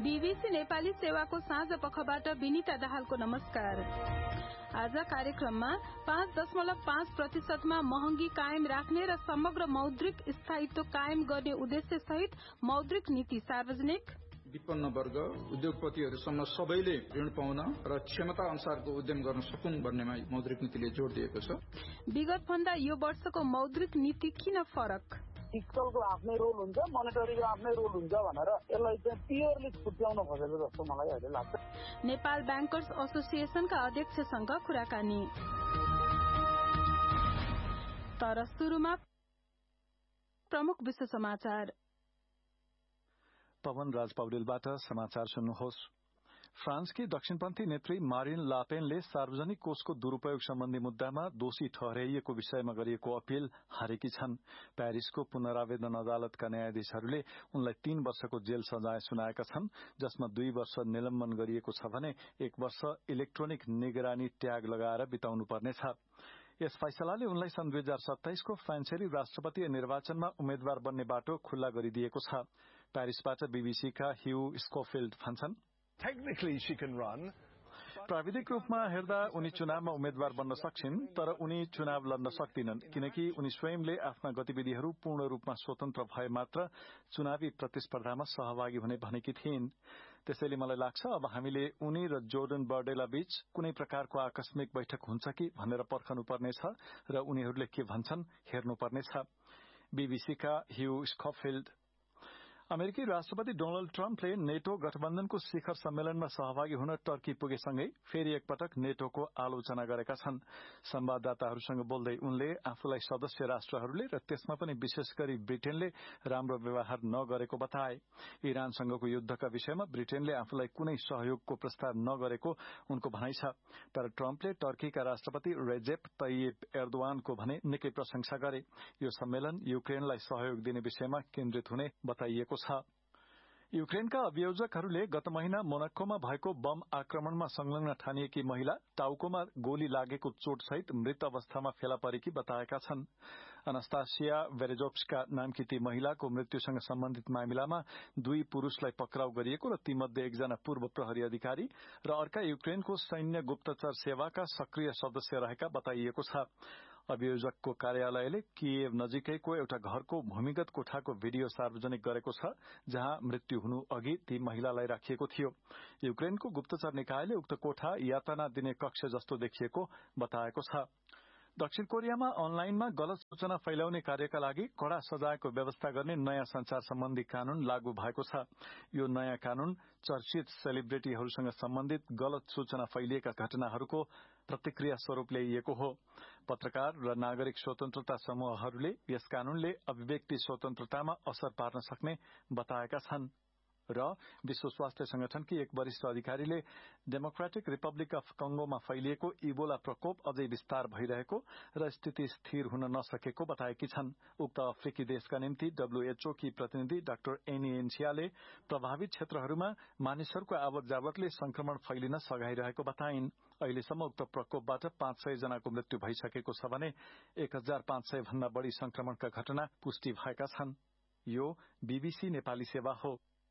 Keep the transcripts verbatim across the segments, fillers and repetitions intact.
BBC Nepali सेवाको साँझ पखबाट विनिता दाहालको नमस्कार। आज कार्यक्रममा पाँच दशमलव पाँच प्रतिशतमा महँगी कायम राख्ने र समग्र मौद्रिक स्थायित्व कायम गर्ने उद्देश्य सहित मौद्रिक नीति सार्वजनिक, विपन्न वर्ग उद्योगपतिहरूसम्म सबैले ऋण पाउन र क्षमता अनुसारको उद्यम गर्न सकुन् भन्नेमा मौद्रिक नीतिले जोड़ दिएको छ। विगत भन्दा यो वर्षको मौद्रिक नीति किन फरक? फिस्कलको आफ्नै रोल हुन्छ, मोनेटरीको आफ्नै रोल हुन्छ भनेर यसलाई चाहिँ प्योरली छुट्याउन खोजेको जस्तो मलाई अहिले लाग्छ। नेपाल ब्याङ्कर्स एसोसिएसनका अध्यक्षसँग कुराकानी। तर सुरुमा प्रमुख विश्व समाचार। पवन राज पौडेलबाट समाचार सुन्नुहोस्। फ्रान्सकी दक्षिणपन्थी नेत्री मारिन लापेनले सार्वजनिक कोषको दुरूपयोग सम्बन्धी मुद्दामा दोषी ठहराइएको विषयमा गरिएको अपील हारेकी छन्। प्यारिसको पुनरावेदन अदालतका न्यायाधीशहरूले उनलाई तीन वर्षको जेल सजाय सुनाएका छन्, जसमा दुई वर्ष निलम्बन गरिएको छ भने एक वर्ष इलेक्ट्रोनिक निगरानी ट्याग लगाएर बिताउनु पर्नेछ। यस फैसलाले उनलाई सन् दुई हजार सत्ताइसको फ्रान्सेली राष्ट्रपतीय निर्वाचनमा उम्मेद्वार बन्ने बाटो खुल्ला गरिदिएको छ। प्यारिसबाट बीबीसीका ह्यू स्कोफिल्ड भन्छन्, Technically, she can run. प्राविधिक रूपमा हेर्दा उनी चुनावमा उम्मेद्वार बन्न सक्छिन्, तर उनी चुनाव लड्न सक्दिनन् किनकि उनी स्वयंले आफ्ना गतिविधिहरू पूर्ण रूपमा स्वतन्त्र भए मात्र चुनावी प्रतिस्पर्धामा सहभागी हुने भनेकी थिइन्। त्यसैले मलाई लाग्छ अब हामीले उनी र जोर्डन बर्डेला बीच कुनै प्रकारको आकस्मिक बैठक हुन्छ कि भनेर पर्खनुपर्नेछ र उनीहरूले के भन्छन् हेर्नुपर्नेछ। बीबीसीका ह्यू स्कोफिल्ड। अमेरिकी राष्ट्रपति डोनाल्ड ट्रम्पले नेटो गठबन्धनको शिखर सम्मेलनमा सहभागी हुन टर्की पुगेसँगै फेरि एकपटक नेटोको आलोचना गरेका छन्। संवाददाताहरूसँग बोल्दै उनले आफूलाई सदस्य राष्ट्रहरूले र त्यसमा पनि विशेष गरी ब्रिटेनले राम्रो व्यवहार नगरेको बताए। इरानसँगको युद्धका विषयमा ब्रिटेनले आफूलाई कुनै सहयोगको प्रस्ताव नगरेको उनको भनाइ छ। तर ट्रम्पले टर्कीका राष्ट्रपति रेजेप तय्यिप एर्दोआनको भने निकै प्रशंसा गरे। यो सम्मेलन युक्रेनलाई सहयोग दिने विषयमा केन्द्रित हुने बताइएको छ। युक्रेनका अभियोजकहरूले गत महिना मोनाकोमा भएको बम आक्रमणमा संलग्न ठानिएकी महिला टाउकोमा गोली लागेको चोटसहित मृत अवस्थामा फेला परेकी बताएका छन्। अनास्तासिया वेरेजोव्स्का नामकी ती महिलाको मृत्युसँग सम्बन्धित मामिलामा दुई पुरूषलाई पक्राउ गरिएको र तीमध्ये एकजना पूर्व प्रहरी अधिकारी र अर्का युक्रेनको सैन्य गुप्तचर सेवाका सक्रिय सदस्य रहेका बताइएको छ। अभियोजकको कार्यालयले किएभ नजिकैको एउटा घरको भूमिगत कोठाको भिडियो सार्वजनिक गरेको छ, जहाँ मृत्यु हुनु अघि ती महिलालाई राखिएको थियो। युक्रेनको गुप्तचर निकायले उक्त कोठा यातना दिने कक्ष जस्तो देखिएको बताएको छ। दक्षिण कोरियामा अनलाइनमा गलत सूचना फैलाउने कार्यका लागि कड़ा सजायको व्यवस्था गर्ने नयाँ संचार सम्बन्धी कानून लागू भएको छ। यो नयाँ कानून चर्चित सेलिब्रिटीहरूसँग सम्बन्धित गलत सूचना फैलिएका घटनाहरूको प्रतिक्रिया स्वरूप ल्याइएको हो। पत्रकार र नागरिक स्वतन्त्रता समूहहरूले यस कानूनले अभिव्यक्ति स्वतन्त्रतामा असर पार्न सक्ने बताएका छन्। र विश्व स्वास्थ्य संगठनकी एक वरिष्ठ अधिकारीले डेमोक्रेटिक रिपब्लिक अफ कंगोमा फैलिएको इबोला प्रकोप अझै विस्तार भइरहेको र स्थिति स्थिर हुन नसकेको बताएकी छन्। उक्त अफ्रिकी देशका निम्ति डब्ल्यूएचओ की प्रतिनिधि डाक्टर एनी एन्सियाले प्रभावित क्षेत्रहरूमा मानिसहरूको आवत जावतले संक्रमण फैलिन सघाइरहेको बताइन्। अहिलेसम्म उक्त प्रकोपबाट पाँच सय जनाको मृत्यु भइसकेको छ भने एक हजार पाँच सय भन्दा बढ़ी संक्रमणका घटना पुष्टि भएका छन्। यो बीबीसी नेपाली सेवा हो।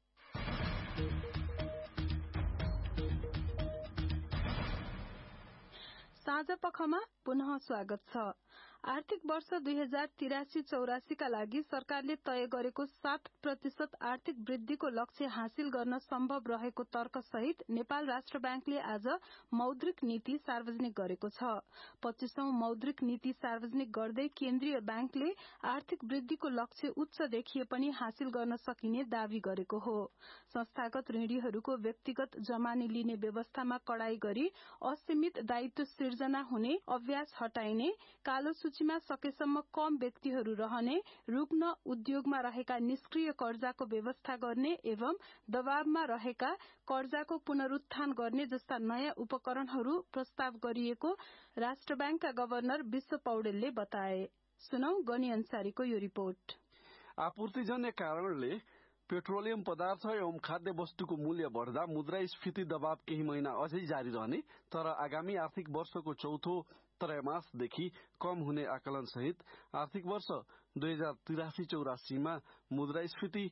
साँझ पखमा पुनः स्वागत छ। आर्थिक वर्ष दुई हजार तिरासी चौरासीका लागि सरकारले तय गरेको सात प्रतिशत आर्थिक वृद्धिको लक्ष्य हासिल गर्न सम्भव रहेको तर्क सहित नेपाल राष्ट्र ब्याङ्कले आज मौद्रिक नीति सार्वजनिक गरेको छ। पच्चीसौं मौद्रिक नीति सार्वजनिक गर्दै केन्द्रीय ब्याङ्कले आर्थिक वृद्धिको लक्ष्य उच्च देखिए पनि हासिल गर्न सकिने दावी गरेको हो। संस्थागत ऋणीहरूको व्यक्तिगत जमानी लिने व्यवस्थामा कड़ाई गरी असीमित दायित्व सिर्जना हुने, अभ्यास हटाइने, कालो सूचीमा सकेसम्म कम व्यक्तिहरू रहने, रुग्ण उद्योगमा रहेका निष्क्रिय कर्जाको व्यवस्था गर्ने एवं दबावमा रहेका कर्जाको पुनरुत्थान गर्ने जस्ता नयाँ उपकरणहरू प्रस्ताव गरिएको राष्ट्र ब्याङ्कका गवर्नर विश्व पौडेलले बताए। सुनौ गनी अन्सारीको यो रिपोर्ट। आपूर्तिजन्य कारणले पेट्रोलियम पदार्थ एवं खाद्य वस्तुको मूल्य बढ़दा मुद्रास्फीति दबाव केही महिना अझै जारी रहने, तर आगामी आर्थिक वर्षको चौथो त्रैमासदेखि कम हुने आकलन सहित आर्थिक वर्ष दुई हजार तिरासी चौरासीमा मुद्रास्फीति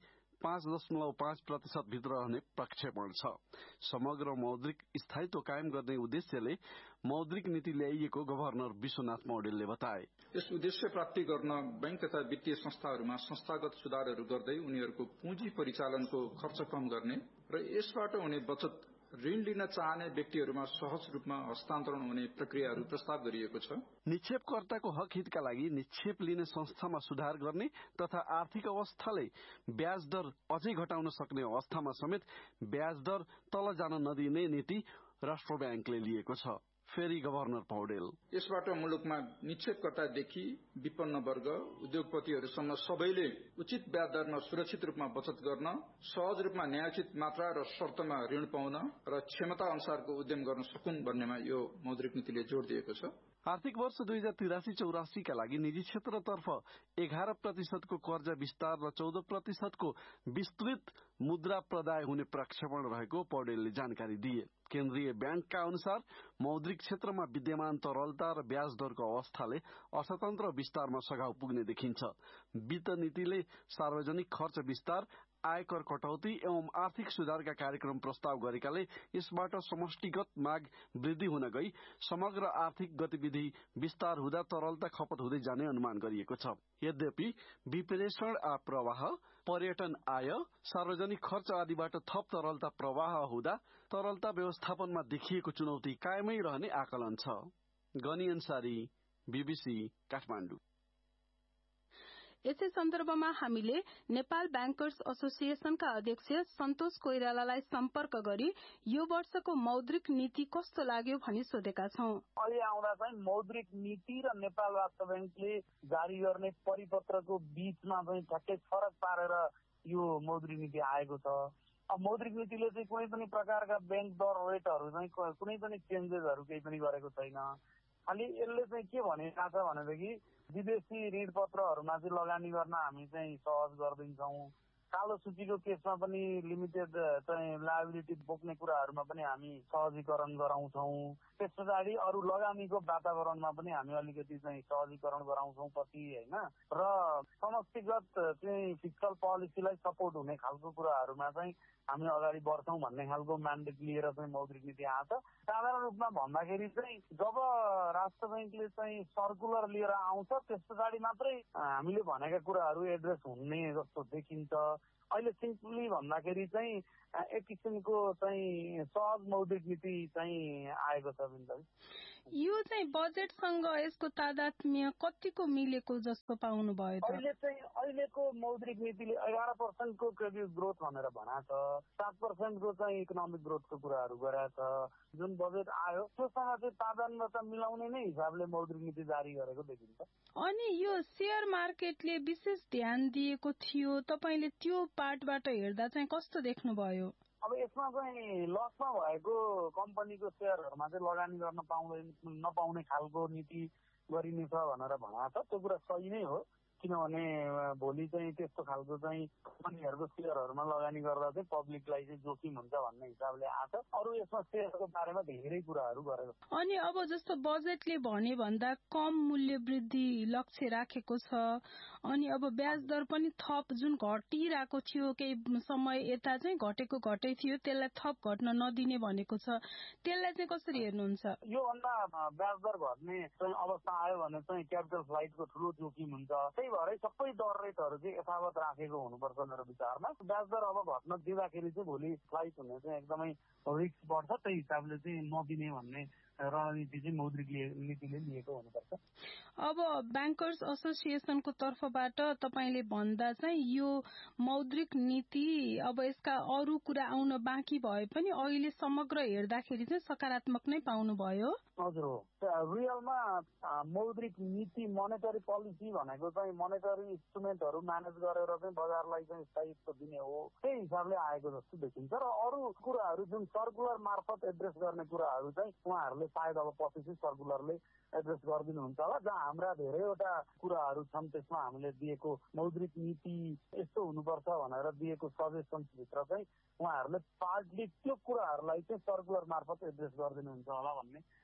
पाँच दशमलव पाँच प्रतिशत भित्र रहने प्रक्षेपण छ। समग्र मौद्रिक स्थायित्व कायम गर्ने उद्देश्यले मौद्रिक नीति ल्याइएको गभर्नर विश्वनाथ पौडेलले बताए। यस उद्देश्य प्राप्ति गर्न बैंक तथा वित्तीय संस्थाहरूमा संस्थागत सुधारहरू गर्दै उनीहरूको पुँजी परिचालनको खर्च कम गर्ने र यसबाट हुने बचत ऋण लिन चाहने व्यक्तिहरूमा सहज रूपमा हस्तान्तरण हुने प्रक्रियाहरू प्रस्ताव गरिएको छ। निक्षेपकर्ताको हक हितका लागि निक्षेप लिने संस्थामा सुधार गर्ने तथा आर्थिक अवस्थाले ब्याज दर अझै घटाउन सक्ने अवस्थामा समेत ब्याज दर तल जान नदिने नीति राष्ट्र ब्याङ्कले लिएको छ। फेरि गभर्नर पौडेल, यसबाट मुलुकमा निक्षेपकर्तादेखि विपन्न वर्ग उद्योगपतिहरूसम्म सबैले उचित ब्याज दरमा सुरक्षित रूपमा बचत गर्न, सहज रूपमा न्यायोचित मात्रा र शर्तमा ऋण पाउन र क्षमता अनुसारको उद्यम गर्न सकुन् भन्नेमा यो मौद्रिक नीतिले जोड़ दिएको छ। आर्थिक वर्ष दुई हजार तिरासी चौरासीका लागि निजी क्षेत्रतर्फ एघार प्रतिशतको कर्जा विस्तार र चौध प्रतिशतको विस्तृत मुद्रा प्रदाय हुने प्रक्षेपण रहेको पौडेलले जानकारी दिए। केन्द्रीय ब्याङ्कका अनुसार मौद्रिक क्षेत्रमा विद्यमान तरलता र ब्याज दरको अवस्थाले अर्थतन्त्र विस्तारमा सघाउ पुग्ने देखिन्छ। वित्त नीतिले सार्वजनिक खर्च विस्तार, आयकर कटौती एवं आर्थिक सुधारका कार्यक्रम प्रस्ताव गरेकाले यसबाट समष्टिगत माग वृद्धि हुन गई समग्र आर्थिक गतिविधि विस्तार हुँदा तरलता खपत हुँदै जाने अनुमान गरिएको छ। यद्यपि विप्रेषण प्रवाह, पर्यटन आय, सार्वजनिक खर्च आदिबाट थप तरलता प्रवाह हुँदा तरलता व्यवस्थापनमा देखिएको चुनौती कायमै रहने आकलन छ। गनी अन्सारी, बीबीसी काठमाडौँ। यसै सन्दर्भमा हामीले नेपाल ब्याङ्कर्स एसोसिएशनका अध्यक्ष सन्तोष कोइरालालाई सम्पर्क गरी यो वर्षको मौद्रिक नीति कस्तो लाग्यो भनी सोधेका छौं। अहिले आउँदा चाहिँ मौद्रिक नीति र नेपाल राष्ट्र ब्याङ्कले जारी गर्ने परिपत्रको बीचमा चाहिँ ठ्याक्कै फरक पारेर यो मौद्रिक नीति आएको छ। अब मौद्रिक नीतिले चाहिँ कुनै पनि प्रकारका ब्याङ्क दर रेटहरू चाहिँ कुनै पनि चेन्जेसहरू केही पनि गरेको छैन। खालि यसले चाहिँ के भनेको छ भनेदेखि विदेशी ऋण पत्रहरूमा चाहिँ लगानी गर्न हामी चाहिँ सहज गरिदिन्छौँ। कालो सूचीको केसमा पनि लिमिटेड चाहिँ लायबिलिटी बोक्ने कुराहरूमा पनि हामी सहजीकरण गराउँछौँ। त्यस पछाडि अरू लगानीको वातावरणमा पनि हामी अलिकति चाहिँ सहजीकरण गराउँछौँ पछि होइन। र समष्टिगत चाहिँ फिस्कल पोलिसीलाई सपोर्ट हुने खालको कुराहरूमा चाहिँ हामी अगाडि बढ्छौँ भन्ने खालको म्यान्डेट लिएर चाहिँ मौद्रिक नीति आएको छ। साधारण रूपमा भन्दाखेरि चाहिँ जब राष्ट्र ब्याङ्कले चाहिँ सर्कुलर लिएर आउँछ त्यस पछाडि मात्रै हामीले भनेका कुराहरू एड्रेस हुने जस्तो देखिन्छ। अहिले सिम्पली भन्दाखेरि चाहिँ एक किसिमको चाहिँ सहज मौद्रिक नीति चाहिँ आएको छ। बिन्दु यो चाहिँ बजेटसँग यसको तादात्म्य कतिको मिलेको जस्तो पाउनु भयो त? अहिले चाहिँ अहिलेको मौद्रिक नीतिले एघार पर्सेन्टको क्रेडिट ग्रोथ भनेर भनेको छ, सात पर्सेन्टको चाहिँ इकोनोमिक ग्रोथको कुराहरू गरेको छ। जुन बजेट आयो त्योसँग चाहिँ तादात्म्यता मिलाउने नै हिसाबले मौद्रिक नीति जारी गरेको देखिन्छ। अनि यो शेयर मार्केटले विशेष ध्यान दिएको थियो, तपाईँले त्यो पार्टबाट हेर्दा चाहिँ कस्तो देख्नुभयो? अब यसमा चाहिँ लसमा भएको कम्पनीको शेयरहरूमा चाहिँ लगानी गर्न पाउँदैन नपाउने खालको नीति गरिनेछ भनेर भनेको छ। त्यो कुरा सही नै हो, किनभने भोलि चाहिँ त्यस्तो खालको चाहिँ कम्पनीहरूको शेयरहरूमा लगानी गर्दा चाहिँ पब्लिकलाई चाहिँ जोखिम हुन्छ भन्ने हिसाबले आएको छ। अरू यसमा शेयरको बारेमा धेरै कुराहरू गरेको छ। अनि अब जस्तो बजेटले भने भन्दा कम मूल्य वृद्धि लक्ष्य राखेको छ, अनि अब ब्याज दर पनि थप जुन घटिरहेको थियो केही समय यता चाहिँ घटेको घटै थियो त्यसलाई थप घट्न नदिने भनेको छ। त्यसलाई चाहिँ कसरी हेर्नुहुन्छ? योभन्दा ब्याज दर घट्ने चाहिँ अवस्था आयो भने चाहिँ क्यापिटल फ्लाइटको ठुलो जोखिम हुन्छ। त्यही भएर सबै दर रेटहरू चाहिँ यथावत राखेको हुनुपर्छ मेरो विचारमा। ब्याज दर अब घट्न दिँदाखेरि चाहिँ भोलि फ्लाइट हुने चाहिँ एकदमै रिस्क बढ्छ। त्यही हिसाबले चाहिँ नदिने भन्ने रणनीति चाहिँ मौद्रिक नीतिले लिएको हुनुपर्छ। अब ब्याङ्कर्स एसोसिएसनको तर्फबाट तपाईँले भन्दा चाहिँ यो मौद्रिक नीति अब यसका अरू कुरा आउन बाँकी भए पनि अहिले समग्र हेर्दाखेरि चाहिँ सकारात्मक नै पाउनुभयो? हजुर हो। रियलमा मौद्रिक नीति मोनेटरी पोलिसी भनेको चाहिँ मोनेटरी इन्स्ट्रुमेन्टहरू म्यानेज गरेर चाहिँ बजारलाई चाहिँ स्थायित्व दिने हो, त्यही हिसाबले आएको जस्तो देखिन्छ। र अरू कुराहरू जुन सर्कुलर मार्फत एड्रेस गर्ने कुराहरू चाहिँ उहाँहरूले सायद अब पछि चाहिँ सर्कुलरले एड्रेस गरिदिनुहुन्छ होला। जहाँ हाम्रा धेरैवटा कुराहरू छन् त्यसमा हामीले दिएको मौद्रिक नीति यस्तो हुनुपर्छ भनेर दिएको सजेसन्सभित्र चाहिँ उहाँहरूले पार्टली त्यो कुराहरूलाई चाहिँ सर्कुलर मार्फत एड्रेस गरिदिनुहुन्छ होला भन्ने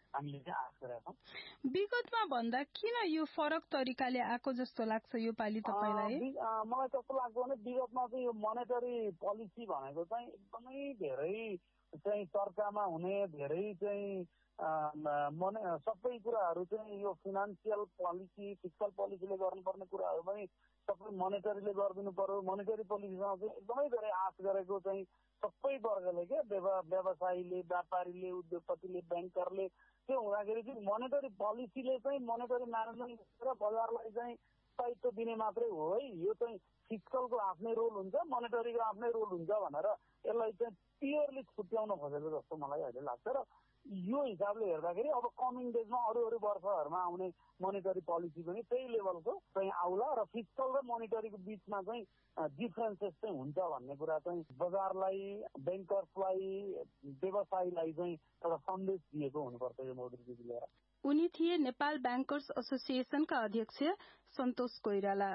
हामीले चाहिँ आश गरेका छौँ। विगतमा भन्दा किन यो फरक तरिकाले आएको जस्तो लाग्छ यो पालि तपाईँलाई? मलाई कस्तो लाग्छ भने विगतमा चाहिँ यो मोनेटरी पोलिसी भनेको चाहिँ एकदमै धेरै चाहिँ चर्चामा हुने, धेरै चाहिँ मने सबै कुराहरू चाहिँ यो फिनान्सियल पोलिसी फिस्कल पोलिसीले गर्नुपर्ने कुराहरू पनि सबै मोनेटरीले गरिदिनु पर्यो। मोनेटरी पोलिसीमा चाहिँ एकदमै धेरै आश गरेको चाहिँ सबै वर्गले के व्यवसायीले, व्यापारीले, उद्योगपतिले, ब्याङ्करले त्यो हुँदाखेरि चाहिँ मोनेटरी पोलिसीले चाहिँ मोनेटरी म्यानेजमेन्ट गरेर बजारलाई चाहिँ स्थायित्व दिने मात्रै हो है। यो चाहिँ फिस्कलको आफ्नै रोल हुन्छ, मोनेटरीको आफ्नै रोल हुन्छ भनेर यसलाई चाहिँ प्योरली छुट्याउन खोजेको जस्तो मलाई अहिले लाग्छ। र यो हिसाबले हेर्दाखेरि अब कमिङ डेजमा अरू अरू वर्षहरूमा आउने मोनेटरी पोलिसी पनि त्यही लेभलको चाहिँ आउला र फिस्कल र मोनेटरीको बिचमा चाहिँ डिफरेन्सेस चाहिँ हुन्छ भन्ने कुरा चाहिँ बजारलाई, ब्याङ्कर्सलाई, व्यवसायीलाई चाहिँ एउटा सन्देश दिएको हुनुपर्छ यो मौद्रिक लिएर। उनी थिए नेपाल ब्याङ्कर्स एसोसिएसनका अध्यक्ष सन्तोष कोइराला।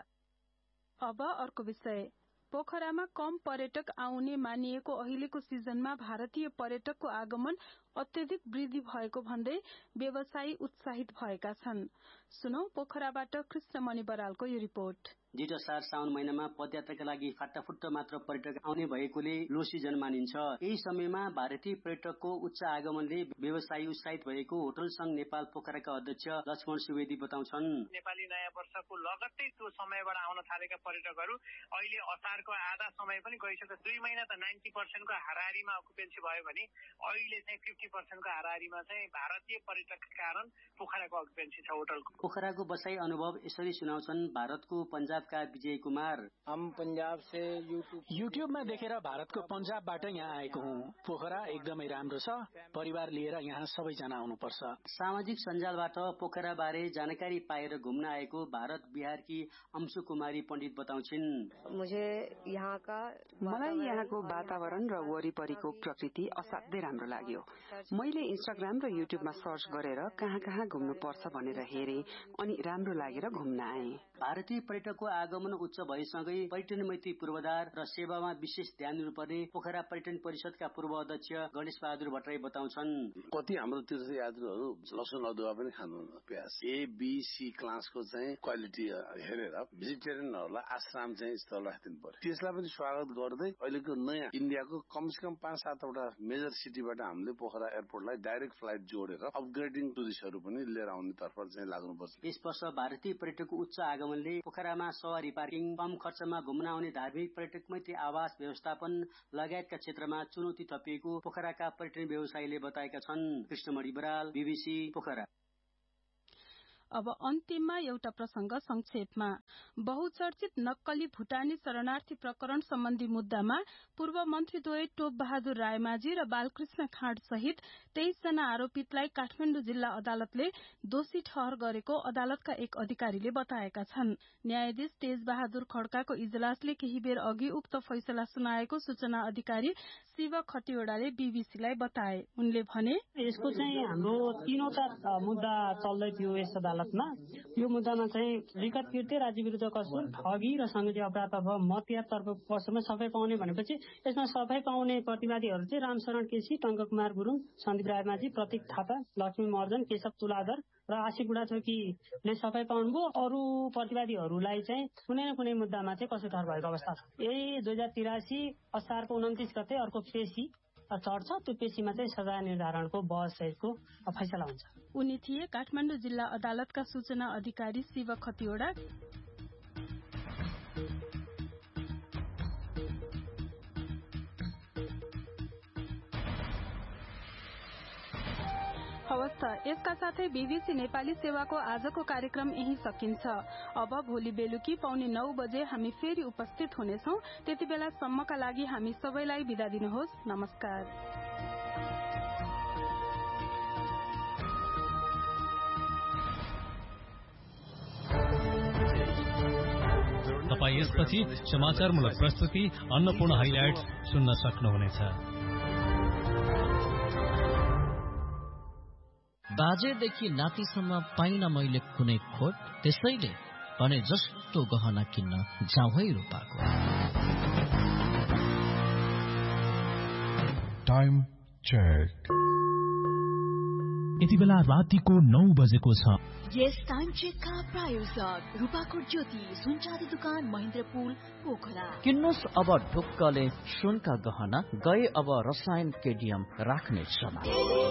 अब अर्को विषय, पोखरामा कम पर्यटक आउने मानिएको अहिलेको सिजनमा भारतीय पर्यटकको आगमन अत्यधिक वृद्धि भएको भन्दै व्यवसायी उत्साहित भएका छन्। सुनौ पोखराबाट कृष्णमणि बरालको यो रिपोर्ट। जेठ असार साउन महिनामा पदयात्राका लागि फाटाफुट्ट मात्र पर्यटक आउने भएकोले लो सिजन मानिन्छ। यही समयमा भारतीय पर्यटकको उच्च आगमनले व्यवसायी उत्साहित भएको होटल संघ नेपाल पोखराका अध्यक्ष लक्ष्मण सुवेदी बताउँछन्। नेपाली नयाँ वर्षको लगत्तै त्यो समयबाट आउन थालेका पर्यटकहरू अहिले असारको आधा समय पनि गइसक्यो। दुई महिना त नाइन्टी पर्सेन्टको हाराहारीमा अकुपेन्सी भयो भने अहिले चाहिँ फिफ्टी पर्सेन्टको हाराहारीमा चाहिँ भारतीय पर्यटकका कारण पोखराको अकुपेन्सी छ होटलको। पोखराको बसाई अनुभव यसरी सुनाउँछन् भारतको पञ्जाब का विजय कुमार। हम पंजाब से युट्युबमा देखेर भारतको पञ्जाबबाट यहाँ आएको हुँ। पोखरा एकदमै राम्रो छ, परिवार लिएर यहाँ सबैजना आउनुपर्छ। सामाजिक सञ्जालबाट पोखरा बारे जानकारी पाएर घुम्न आएको भारत बिहारकी अंशु कुमारी पण्डित बताउँछिन्। मुझे यहाँ का मलाई यहाँको वातावरण र वरिपरिको प्रकृति असाध्यै राम्रो लाग्यो। मैले इन्स्टाग्राम र युट्युबमा सर्च गरेर कहाँ कहाँ घुम्नु पर्छ भनेर हेरे अनि राम्रो लागेर घुम्न आए। भारतीय पर्यटकको आगमन उच्च भएसँगै पर्यटन मैत्री पूर्वाधार र सेवामा विशेष ध्यान दिनुपर्ने पोखरा पर्यटन परिषदका पूर्व अध्यक्ष गणेश बहादुर भट्टराई बताउँछन्। कति हाम्रो तीर्थयात्रीहरू लसुन अदुवा पनि खानुहुन्न, प्याज ए बी सी क्लासको चाहिँ क्वालिटी हेरेर भेजिटेरियनहरूलाई आश्रम चाहिँ स्थल राखिदिनु पर्यो। त्यसलाई पनि स्वागत गर्दै अहिलेको नयाँ इन्डियाको कमसेकम पाँच सातवटा मेजर सिटीबाट हामीले पोखरा एयरपोर्टलाई डाइरेक्ट फ्लाइट जोडेर अपग्रेडिङ टुरिस्टहरू पनि लिएर आउने तर्फ चाहिँ लाग्नुपर्छ। यस वर्ष भारतीय पर्यटकको उच्च आगमनले पोखरामा सवारी पार्किङ, कम खर्चमा घुम्न आउने धार्मिक पर्यटक मैत्री आवास व्यवस्थापन लगायतका क्षेत्रमा चुनौती थपिएको पोखराका पर्यटन व्यवसायीले बताएका छन्। कृष्णमणि बराल, बीबीसी पोखरा। अब अन्तिममा एउटा प्रसंग संक्षेपमा। बहुचर्चित नक्कली भूटानी शरणार्थी प्रकरण सम्बन्धी मुद्दामा पूर्व मन्त्रीद्वय टोप बहादुर रायमाझी र बालकृष्ण खाँड सहित तेइस जना आरोपितलाई काठमाडौँ जिल्ला अदालतले दोषी ठहर गरेको अदालतका एक अधिकारीले बताएका छन्। न्यायाधीश तेज बहादुर खड्काको इजलासले केही बेर अघि उक्त फैसला सुनाएको सूचना अधिकारी शिव खतिवड़ाले बीबीसीलाई बताए। उनले भने, यसको चाहिँ हाम्रो तीनवटा मुद्दा चल्दै थियो यस अदालतमा। यो मुद्दामा चाहिँ लिखत कृत्य, राज्य विरुद्ध कसुर, ठगी र संगठित अपराधतर्फ मतयातर्फ पक्षमा सफाई पाउने भनेपछि यसमा सफाई पाउने प्रतिवादीहरू चाहिँ रामशरण केसी, टंक कुमार गुरुङ, सन्दीप रायमाझी, प्रतीक थापा, लक्ष्मी महर्जन, केशव तुलाधर र आशी बुढाथोकीले सफाई पाउनुभयो। अरू प्रतिवादीहरूलाई चाहिँ कुनै न कुनै मुद्दामा चाहिँ कसुर ठहर भएको अवस्था छ। यही दुई हजार तिरासी असारको उन्तिस गते अर्को पेशी चढ्छ, त्यो पेशीमा चाहिँ सजाय निर्धारणको बहस सहितको फैसला हुन्छ। उनी थिए काठमाडौँ जिल्ला अदालतका सूचना अधिकारी शिव खतिवड़ा। हवस् त, यसका साथै बीबीसी नेपाली सेवाको आजको कार्यक्रम यही सकिन्छ। अब भोलि बेलुकी पौने नौ बजे हामी फेरि उपस्थित हुनेछौं। त्यति बेलासम्मका लागि हामी सबैलाई बिदा दिनुहोस्। नमस्कार। तपाईँ यसपछि समाचारमूलक प्रस्तुति अन्नपूर्ण हाइलाइट सुन्न सक्नुहुनेछ। बाजेदेखि नातिसम्म पाइन मैले कुनै खोट, त्यसैले भने जस्तो गहना किन्न जाउँ है रूपाको। Time check. यति बेला रातिको नौ बजेको छ। यस टाइम चेकका प्रायोजक रूपाकोट ज्योति सुनचाँदी दुकान महेन्द्रपुल पोखरा। किन्नुहोस् अब ढुक्कले सुनका गहना, गए अब रसायन केडियम राख्ने समय।